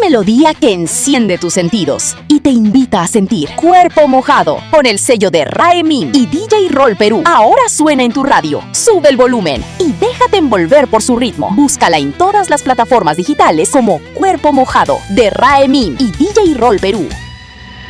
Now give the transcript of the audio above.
melodía que enciende tus sentidos y te invita a sentir Cuerpo Mojado con el sello de Raemin y DJ Roll Perú. Ahora suena en tu radio. Sube el volumen y déjate envolver por su ritmo. Búscala en todas las plataformas digitales como Cuerpo Mojado de Raemin y DJ Roll Perú.